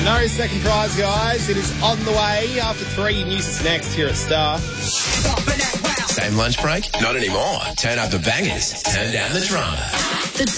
No second prize, guys. It is on the way. After 3, news is next here at Star. Same lunch break? Not anymore. Turn up the bangers. Turn down the drama.